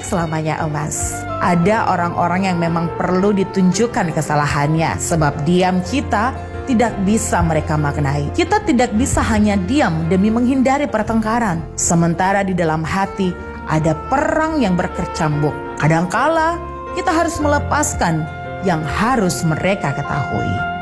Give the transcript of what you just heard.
baik selamanya emas. Ada orang-orang yang memang perlu ditunjukkan kesalahannya, sebab diam kita tidak bisa mereka maknai. Kita tidak bisa hanya diam demi menghindari pertengkaran, sementara di dalam hati ada perang yang berkecambuk. Kadangkala kita harus melepaskan yang harus mereka ketahui.